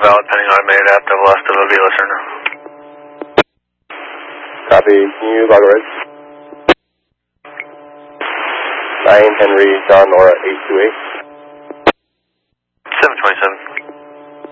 valid pending automated app, double S, double B, listener. Copy, can you log a res? 9 Henry John Nora 828. 727.